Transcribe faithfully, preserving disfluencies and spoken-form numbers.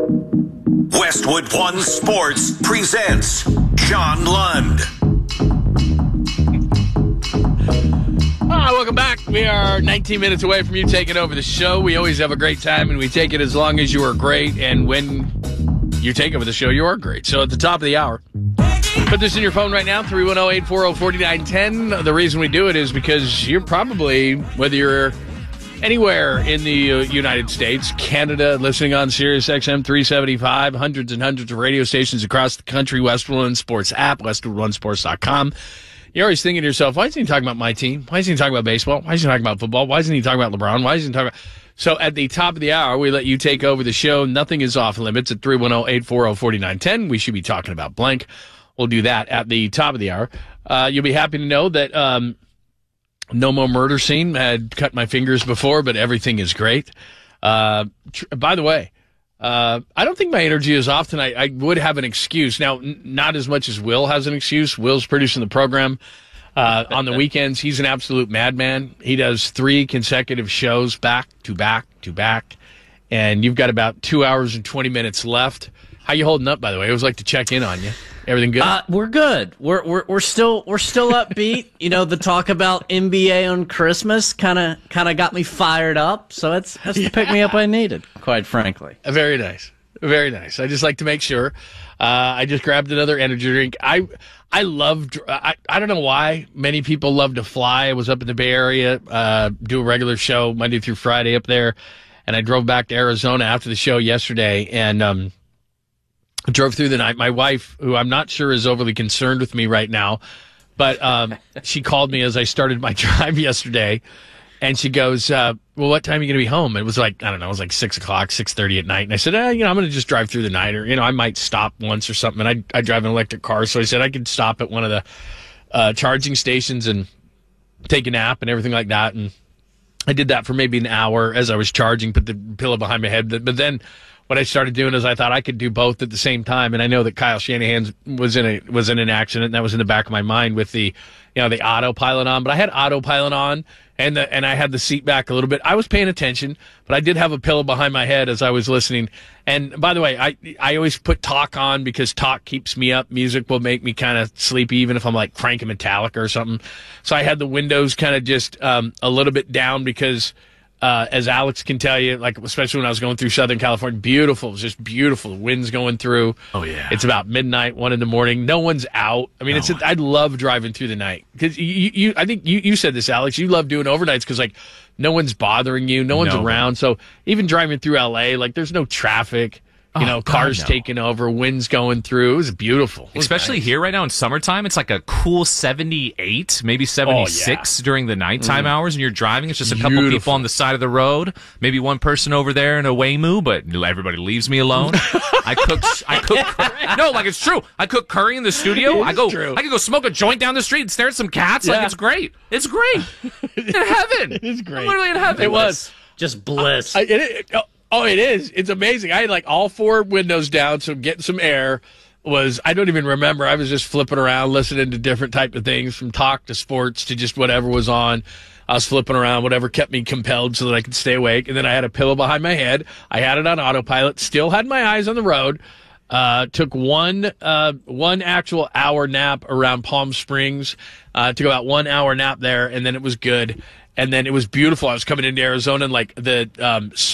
Westwood One Sports presents John Lund. Ah, welcome back. We are nineteen minutes away from you taking over the show. We always have a great time, and we take it as long as you are great. And when you take over the show, you are great. So at the top of the hour, put this in your phone right now, three one zero, eight four zero, four nine one zero. The reason we do it is because you're probably, whether you're anywhere in the uh, United States, Canada, listening on Sirius X M three seventy-five, hundreds and hundreds of radio stations across the country, Westwood One Sports app, westwood one sports dot com. You're always thinking to yourself, why isn't he talking about my team? Why isn't he talking about baseball? Why isn't he talking about football? Why isn't he talking about LeBron? Why isn't he talking about... So at the top of the hour, we let you take over the show. Nothing is off limits at three one zero, eight four zero, four nine one zero. We should be talking about blank. We'll do that at the top of the hour. Uh, you'll be happy to know that um, No More Murder Scene had cut my fingers before, but everything is great. Uh, tr- by the way, uh, I don't think my energy is off tonight. I would have an excuse. Now, n- not as much as Will has an excuse. Will's producing the program. Uh, on the weekends, he's an absolute madman. He does three consecutive shows back to back to back. And you've got about two hours and twenty minutes left. How you holding up, by the way? I always like to check in on you. Everything good? Uh, we're good. We're we're we're still we're still upbeat. You know, the talk about N B A on Christmas kind of kind of got me fired up. So it's that's the pick me up I needed, quite frankly. Very nice, very nice. I just like to make sure. Uh, I just grabbed another energy drink. I I loved. I I don't know why many people love to fly. I was up in the Bay Area, uh, do a regular show Monday through Friday up there, and I drove back to Arizona after the show yesterday, and um. drove through the night. My wife, who I'm not sure is overly concerned with me right now, but um, she called me as I started my drive yesterday, and she goes, uh, well, what time are you going to be home? It was like, I don't know, it was like six o'clock, six thirty at night. And I said, eh, you know, I'm going to just drive through the night, or, you know, I might stop once or something. And I, I drive an electric car, so I said I could stop at one of the uh, charging stations and take a nap and everything like that. And I did that for maybe an hour as I was charging, put the pillow behind my head. But then what I started doing is I thought I could do both at the same time, and I know that Kyle Shanahan was in a was in an accident, and that was in the back of my mind with the, you know, the autopilot on. But I had autopilot on, and the, and I had the seat back a little bit. I was paying attention, but I did have a pillow behind my head as I was listening. And by the way, I I always put talk on because talk keeps me up. Music will make me kind of sleepy, even if I'm like cranking Metallica or something. So I had the windows kind of just um, a little bit down because. Uh, as Alex can tell you, like especially when I was going through Southern California, beautiful. It was just beautiful. The wind's going through. Oh, yeah. It's about midnight, one in the morning. No one's out. I mean, no. it's. A, I love driving through the night because you, you. I think you, you said this, Alex. You love doing overnights because like no one's bothering you, no one's no. around. So even driving through L A, like there's no traffic. You oh, know, cars God, no. taking over, winds going through. It was beautiful. It was Especially nice. Here right now in summertime, it's like a cool seventy-eight, maybe seventy-six oh, yeah. during the nighttime mm. hours, and you're driving. It's just a Beautiful. couple people on the side of the road, maybe one person over there in a Waymo, but everybody leaves me alone. I cook. I cook. No, like it's true. I cook curry in the studio. I go. True. I can go smoke a joint down the street and stare at some cats. Yeah. Like it's great. It's great. In heaven. It is great. I'm literally in heaven. It was just bliss. I, it, it, oh, Oh, it is. It's amazing. I had like all four windows down, so getting some air was, I don't even remember. I was just flipping around, listening to different type of things, from talk to sports to just whatever was on. I was flipping around, whatever kept me compelled so that I could stay awake. And then I had a pillow behind my head. I had it on autopilot, still had my eyes on the road. Uh, took one, uh, one actual hour nap around Palm Springs. Uh, took about one hour nap there, and then it was good. And then it was beautiful. I was coming into Arizona, and like the um,